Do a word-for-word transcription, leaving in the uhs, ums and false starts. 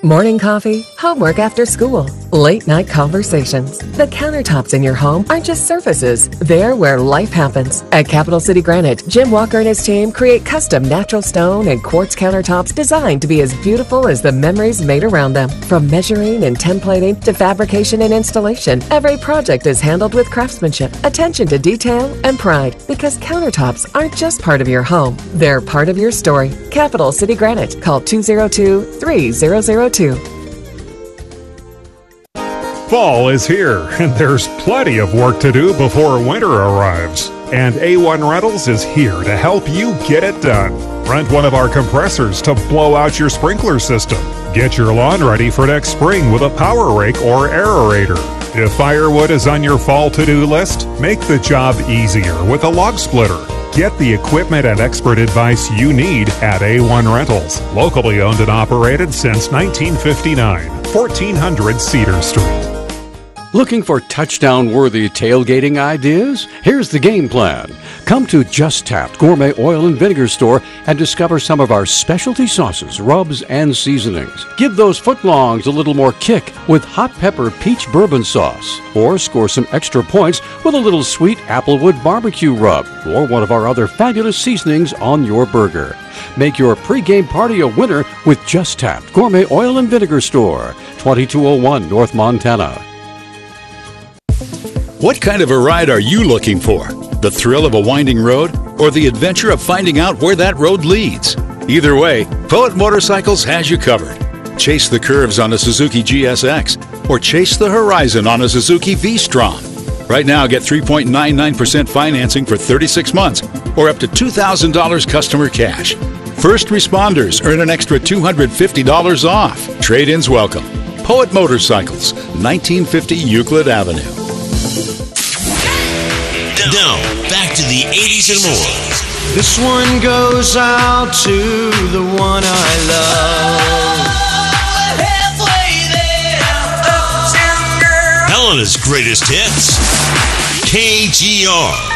Morning coffee, homework after school, late night conversations. The countertops in your home aren't just surfaces. They're where life happens. At Capital City Granite, Jim Walker and his team create custom natural stone and quartz countertops designed to be as beautiful as the memories made around them. From measuring and templating to fabrication and installation, every project is handled with craftsmanship, attention to detail, and pride. Because countertops aren't just part of your home, they're part of your story. Capital City Granite. Call two oh two, three thousand two. Fall is here, and there's plenty of work to do before winter arrives. And A one Rentals is here to help you get it done. Rent one of our compressors to blow out your sprinkler system. Get your lawn ready for next spring with a power rake or aerator. If firewood is on your fall to-do list, make the job easier with a log splitter. Get the equipment and expert advice you need at A one Rentals. Locally owned and operated since nineteen fifty-nine. fourteen hundred Cedar Street. Looking for touchdown-worthy tailgating ideas? Here's the game plan. Come to Just Tapped Gourmet Oil and Vinegar Store and discover some of our specialty sauces, rubs, and seasonings. Give those footlongs a little more kick with hot pepper peach bourbon sauce. Or score some extra points with a little sweet applewood barbecue rub or one of our other fabulous seasonings on your burger. Make your pregame party a winner with Just Tapped Gourmet Oil and Vinegar Store, twenty-two oh one North Montana. What kind of a ride are you looking for? The thrill of a winding road or the adventure of finding out where that road leads? Either way, Poet Motorcycles has you covered. Chase the curves on a Suzuki G S X or chase the horizon on a Suzuki V-Strom. Right now, get three point nine nine percent financing for thirty-six months or up to two thousand dollars customer cash. First responders earn an extra two hundred fifty dollars off. Trade-ins welcome. Poet Motorcycles, nineteen fifty Euclid Avenue. Now, back to the eighties and more. This one goes out to the one I love. Halfway there, Helena's greatest hits. K G R.